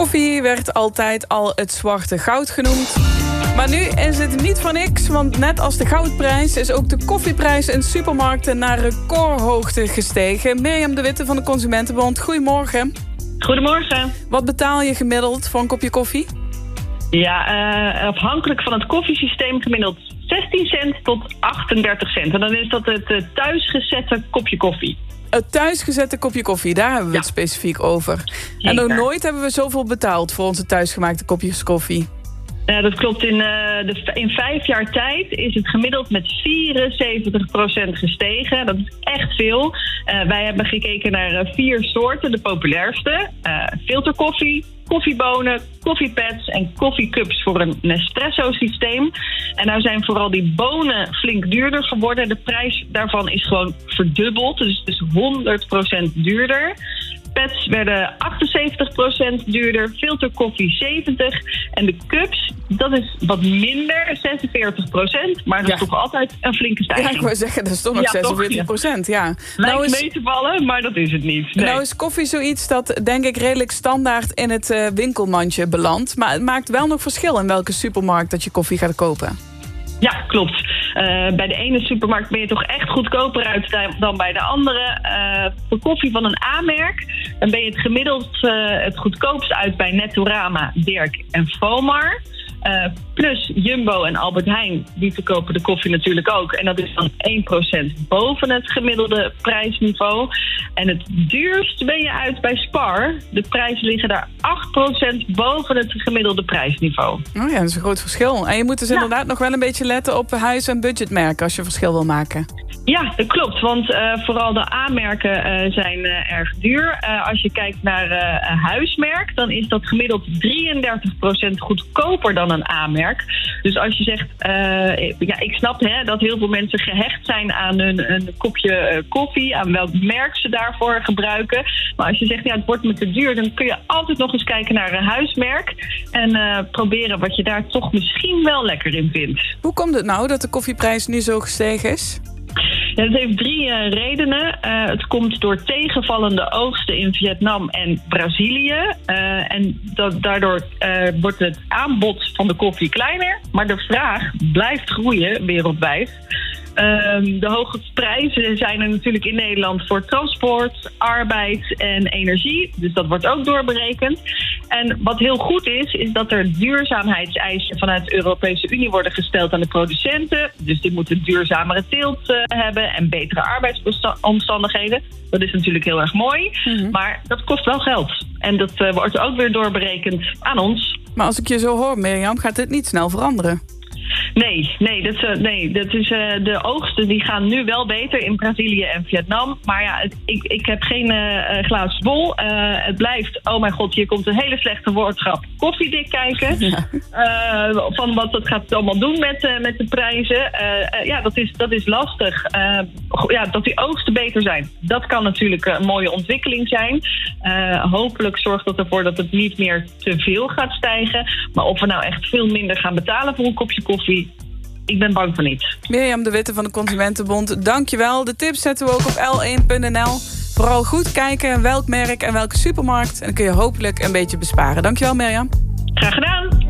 Koffie werd altijd al het zwarte goud genoemd. Maar nu is het niet voor niks, want net als de goudprijs is ook de koffieprijs in supermarkten naar recordhoogte gestegen. Mirjam de Witte van de Consumentenbond, goedemorgen. Goedemorgen. Wat betaal je gemiddeld voor een kopje koffie? Ja, afhankelijk van het koffiesysteem gemiddeld 16 cent tot 38 cent. En dan is dat het thuisgezette kopje koffie. Het thuisgezette kopje koffie, daar hebben we het specifiek over. Zeker. En nog nooit hebben we zoveel betaald voor onze thuisgemaakte kopjes koffie. Ja, dat klopt. In 5 jaar tijd is het gemiddeld met 74% gestegen. Dat is echt veel. Wij hebben gekeken naar 4 soorten, de populairste. Filterkoffie, koffiebonen, koffiepads en koffiecups voor een Nespresso-systeem. En nou zijn vooral die bonen flink duurder geworden. De prijs daarvan is gewoon verdubbeld. Dus het is 100% duurder. Pads werden 78% duurder, filterkoffie 70%. En de cups, dat is wat minder, 46%. Maar dat is toch altijd een flinke stijging. Ja, ik wou zeggen, dat is toch nog 46%. Ja. Lijkt mee te vallen, maar dat is het niet. Nee. Nou is koffie zoiets dat, denk ik, redelijk standaard in het winkelmandje belandt. Maar het maakt wel nog verschil in welke supermarkt dat je koffie gaat kopen. Ja, klopt. Bij de ene supermarkt ben je toch echt goedkoper uit dan bij de andere. Voor koffie van een A-merk dan ben je het gemiddeld het goedkoopst uit bij Nettorama, Dirk en Fomar. Plus Jumbo en Albert Heijn, die verkopen de koffie natuurlijk ook. En dat is dan 1% boven het gemiddelde prijsniveau. En het duurst ben je uit bij Spar. De prijzen liggen daar 8% boven het gemiddelde prijsniveau. Oh ja, dat is een groot verschil. En je moet dus inderdaad nog wel een beetje letten op huis- en budgetmerken als je verschil wil maken. Ja, dat klopt. Want vooral de A-merken zijn erg duur. Als je kijkt naar huismerk, dan is dat gemiddeld 33% goedkoper dan een A-merk. Dus als je zegt, ik snap dat heel veel mensen gehecht zijn aan een kopje koffie, aan welk merk ze daarvoor gebruiken. Maar als je zegt, het wordt me te duur, dan kun je altijd nog eens kijken naar een huismerk en proberen wat je daar toch misschien wel lekker in vindt. Hoe komt het nou dat de koffieprijs nu zo gestegen is? Ja, dat heeft 3 redenen. Het komt door tegenvallende oogsten in Vietnam en Brazilië. En daardoor wordt het aanbod van de koffie kleiner, maar de vraag blijft groeien wereldwijd. De hoge prijzen zijn er natuurlijk in Nederland voor transport, arbeid en energie. Dus dat wordt ook doorberekend. En wat heel goed is dat er duurzaamheidseisen vanuit de Europese Unie worden gesteld aan de producenten. Dus die moeten duurzamere teelt hebben en betere arbeidsomstandigheden. Dat is natuurlijk heel erg mooi, maar dat kost wel geld. En dat wordt ook weer doorberekend aan ons. Maar als ik je zo hoor, Mirjam, gaat dit niet snel veranderen? Nee, de oogsten die gaan nu wel beter in Brazilië en Vietnam. Maar ja, ik heb geen glazen bol. Het blijft, oh mijn god, hier komt een hele slechte woordgrap koffiedik kijken. Ja. Van wat dat gaat allemaal doen met de prijzen. Dat is lastig. Dat die oogsten beter zijn. Dat kan natuurlijk een mooie ontwikkeling zijn. Hopelijk zorgt dat ervoor dat het niet meer te veel gaat stijgen. Maar of we nou echt veel minder gaan betalen voor een kopje koffie, ik ben bang voor niet. Mirjam de Witte van de Consumentenbond, dankjewel. De tips zetten we ook op l1.nl. Vooral goed kijken welk merk en welke supermarkt. En dan kun je hopelijk een beetje besparen. Dankjewel, Mirjam. Graag gedaan.